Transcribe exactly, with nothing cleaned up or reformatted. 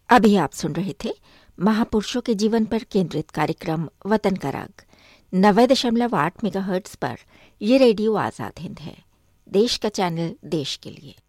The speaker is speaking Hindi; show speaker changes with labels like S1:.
S1: अभी आप सुन रहे थे महापुरुषों के जीवन पर केंद्रित कार्यक्रम वतन का राग। नब्बे दशमलव आठ मेगाहर्ट्ज पर यह रेडियो आजाद हिंद है, देश का चैनल देश के लिए।